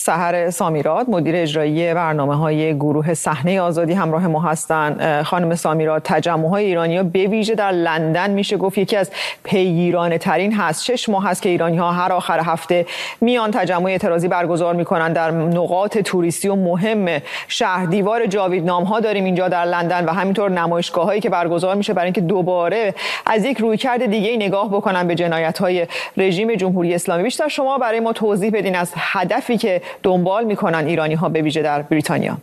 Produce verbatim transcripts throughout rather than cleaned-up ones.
سحر سامیراد، مدیر اجرایی برنامه‌های گروه صحنه آزادی همراه ما هستند. خانم سامیراد، تجمع‌های ایرانی‌ها به ویژه در لندن میشه گفت یکی از پیگیرانه ترین هست. شش ماه هست که ایرانی‌ها هر آخر هفته میان تجمع اعتراضی برگزار میکنن در نقاط توریستی و مهم شهر. دیوار جاویدنام‌ها داریم اینجا در لندن و همینطور نمایشگاه‌هایی که برگزار میشه برای اینکه دوباره از یک رویکرد دیگه نگاه بکنن به جنایت‌های رژیم جمهوری اسلامی. بیشتر شما برای ما توضیح بدین از هدفی که دنبال میکنن ایرانی‌ها به ویژه در بریتانیا.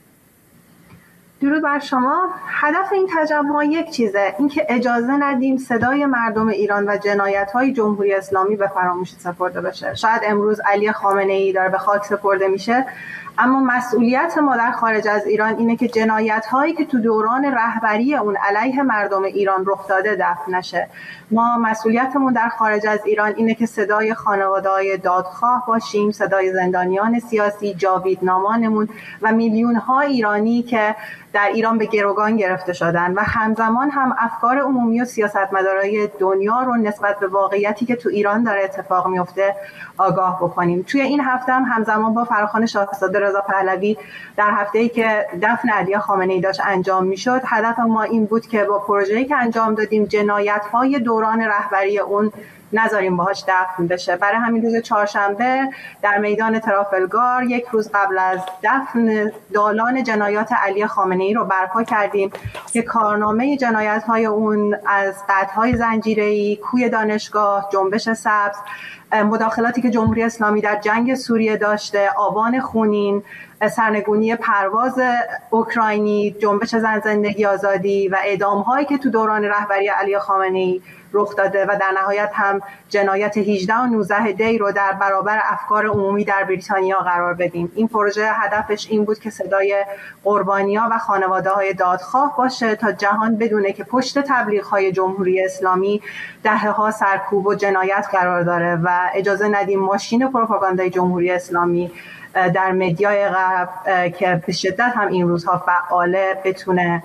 درود بر شما. هدف این تجمع یک چیزه، اینکه اجازه ندیم صدای مردم ایران و جنایت‌های جمهوری اسلامی به فراموشی سپرده بشه. شاید امروز علی خامنه‌ای داره به خاک سپرده میشه، اما مسئولیت ما در خارج از ایران اینه که جنایت‌هایی که تو دوران رهبری اون علیه مردم ایران رخ داده دفن نشه. ما مسئولیتمون در خارج از ایران اینه که صدای خانواده‌های دادخواه باشیم، صدای زندانیان سیاسی، جاویدنامانمون و میلیون‌ها ایرانی که در ایران به گروگان گرفته شدن و همزمان هم افکار عمومی و سیاستمدارای دنیا رو نسبت به واقعیتی که تو ایران داره اتفاق میفته آگاه بکنیم. توی این هفته هم همزمان با فراخوان شاهزاده رضا پهلوی در هفته‌ای که دفن علی خامنه‌ای داشت انجام میشد، هدف ما این بود که با پروژه‌ای که انجام دادیم جنایت‌های دوران رهبری اون نذاریم باهاش دفن بشه. برای همین روز چهارشنبه در میدان ترافلگار یک روز قبل از دفن دالان جنایات علی خامنه‌ای رو برپا کردیم که کارنامه جنایت‌های اون از قطع‌های زنجیره‌ای، کوی دانشگاه، جنبش سبز، مداخلاتی که جمهوری اسلامی در جنگ سوریه داشته، آبان خونین، سرنگونی پرواز اوکراینی، جنبش زن زندگی آزادی و اعدام‌هایی که تو دوران رهبری علی خامنه‌ای رخ داده و در نهایت هم جنایت هجده و نوزده دی رو در برابر افکار عمومی در بریتانیا قرار بدیم. این پروژه هدفش این بود که صدای قربانی‌ها و خانواده‌های دادخواه باشه تا جهان بدونه که پشت تبلیغ‌های جمهوری اسلامی دهه‌ها سرکوب و جنایت قرار داره و اجازه ندیم ماشین پروپاگاندای جمهوری اسلامی در مدیای غرب که به شدت هم این روزها فعاله بتونه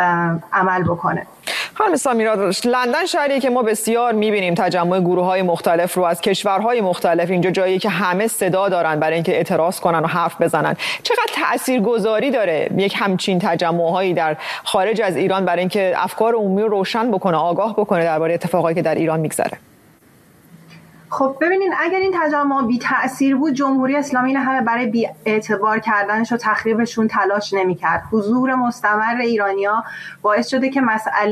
عمل بکنه. خانم سامیراد، لندن شهریه که ما بسیار می‌بینیم تجمع گروه‌های مختلف رو از کشورهای مختلف. اینجا جایی که همه صدا دارن برای اینکه اعتراض کنن و حرف بزنن. چقدر تاثیرگذاری داره یک همچین تجمع‌هایی در خارج از ایران برای اینکه افکار عمومی رو روشن بکنه، آگاه بکنه درباره اتفاقاتی که در ایران می‌گذره؟ خب ببینین، اگر این تجمع بی تأثیر بود جمهوری اسلامی این همه برای بی اعتبار کردنش و تخریبشون تلاش نمی‌کرد. حضور مستمر ایرانی‌ها باعث شده که مسئله